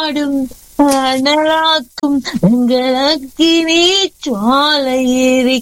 பாடும் அனலாக்கும் எங்களுக்கு நீ ஜுவாலை ஏறி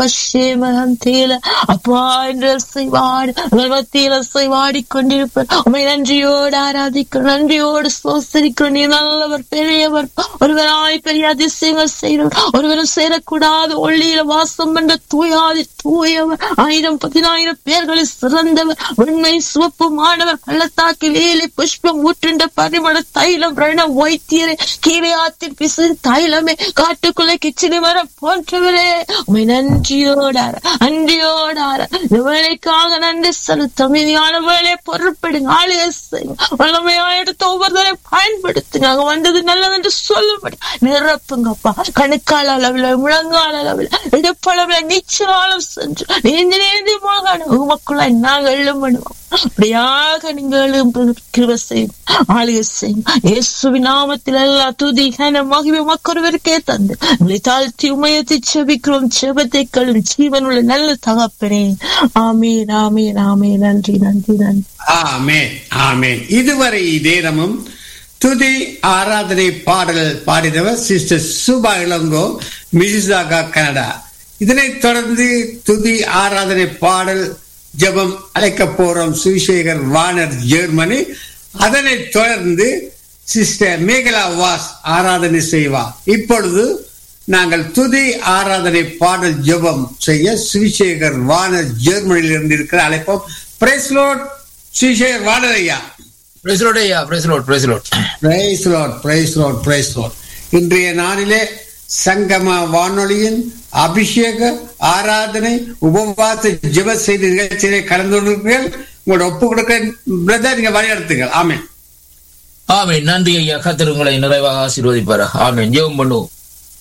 கரபஷேமகந்தேல அப்பா என்று செய்வாடு மத்தியில செய்வாடி கொண்டிருப்பார். உண்மை நன்றியோடு ஆராதிக்க, நன்றியோடு சோசரிக்க. நீ நல்லவர், பெரியவர், ஒருவராய் பெரிய அதிசயங்கள் செய்தவர், ஒருவரும் சேரக்கூடாது ஒளியில வாசம் என்ற தூயாதி தூயவர், 1000-10,000 பேர்களில் சிறந்தவர், வெண்மை சிவப்புமானவர், பள்ளத்தாக்கில் ஏலி புஷ்பம் ஊற்றுண்ட பரிமள தைலம், ரண வைத்தியரே, கீழையாத்தின் பிசு தைலமே, காட்டுக்குள்ளே கிச்சினி மரம் போன்றவரே, உண்மை நன்றியோடார அன்றியோடார வேலைக்காக நன்றி செலுத்தும். மீதியான வேலையை பொருட்படுங்க, ஆளுகை செய்யும், வல்லமையா எடுத்து ஒவ்வொருத்தரை பயன்படுத்துங்க. அங்க வந்தது நல்லது சொல்லும்படி நிரப்புங்கப்பா. கணுக்கால் அளவில், முழங்கால் அளவில், இடுப்பளவில் நிச்சயம் சென்று நீந்தி நீந்தி போக உமக்குள்ள நாங்கள் எழும்படுவோம். அப்படியாக நீங்கள் கிருபை செய்யும், ஆளுகை செய்யும். இயேசுவின் நாமத்தில் எல்லா துதி கனமாகவே உமக்கொருவருக்கே தந்து உங்களை தாழ்த்தி உமையத்தை செபிக்கிறோம். செபத்தை கழும் ஜீவனுள்ள நல்ல தகப்பனே. ஆமீன், ஆமீன், ஆமீன். நன்றி, நன்றி, நன்றி. ஆமேன், ஆமேன். இதுவரை நேரமும் துதி ஆராதனை பாடல் பாடினவர் sister Subha Ilango, Mississauga, Canada. இதனைத் தொடர்ந்து துதி ஆராதனை பாடல் ஜெபம் அழைக்க போறோம் சுவிசேகர் வானர், ஜெர்மனி. அதனைத் தொடர்ந்து சிஸ்டர் மேகலா வாஸ் ஆராதனை செய்வார். இப்பொழுது நாங்கள் துதி ஆராதனை பாடல் ஜெபம் செய்ய சுவிசேகர் வானர், ஜெர்மனியில் இருந்து இருக்கிற அழைப்போம். பிரைஸ் லார்ட் சுவிசேகர் வானர் ஐயா. பிரைஸ் லார்ட் ஐயா. Price Lord, price Lord, price Lord, price Lord, price Lord. இன்றைய நாளிலே சங்கம வானொலியின் அபிஷேக ஆராதனை உபவாச ஜெப செய்தி நிகழ்ச்சியிலே கலந்து கொண்டிருப்பீர்கள். உங்களோட ஒப்பு கொடுக்க பிரதர், நீங்க வழிநடத்துங்கள். ஆமென், ஆமென். நன்றி ஐயா. கர்த்தர் உங்களை நிறைவாக ஆசீர்வதிப்பார். ஆமென். ஜெபம் பண்ணுவோம்.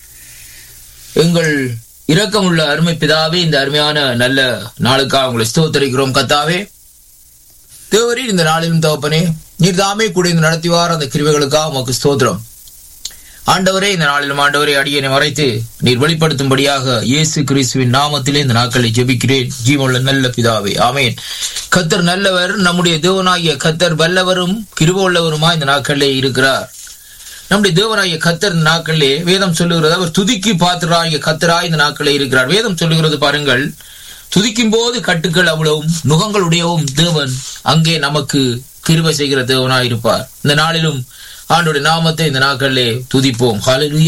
எங்கள் இரக்கமுள்ள அருமை பிதாவே, இந்த அருமையான நல்ல நாளுக்காக உங்களை ஸ்தோத்திரிக்கிறோம். கர்த்தாவே, தேவரீர் இந்த நாளிலும் தகப்பனே, நீர் தாமே கூட இந்த நடத்திவார் அந்த கிருபைகளுக்காக உமக்கு ஸ்தோத்திரம். ஆண்டவரே, இந்த நாளிலும் ஆண்டவரே அடியனை மறைத்து நீர் வெளிப்படுத்தும்படியாக இயேசு கிறிஸ்துவின் நாமத்திலே இந்த நாட்களை ஜெபிக்கிறேன். ஜீவனுள்ள நல்ல பிதாவே, ஆமேன். கர்த்தர் நல்லவர், நம்முடைய தேவனாகிய கர்த்தர் வல்லவரும் கிருபை உள்ளவருமா இந்த நாட்களிலே இருக்கிறார். நம்முடைய தேவனாகிய கர்த்தர் இந்த நாட்களிலே வேதம் சொல்லுகிறது, அவர் துதிக்கு பாத்திராகிய கர்த்தராய் இந்த நாட்களே இருக்கிறார். வேதம் சொல்லுகிறது பாருங்கள், துதிக்கும் போது கட்டுக்கள் அவ்வளவும் நுகங்களுடையவும் தேவன் அங்கே நமக்கு கிருபை செய்கிற தேவனாய் இருப்பார். இந்த நாளிலும் ஆண்டோட நாமத்தை இந்த நாட்களிலே துதிப்போம். ஹல்லேலூயா.